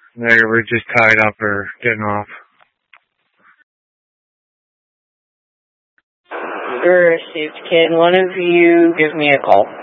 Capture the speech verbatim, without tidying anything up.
They were just tied up or getting off. Received. Can one of you give me a call?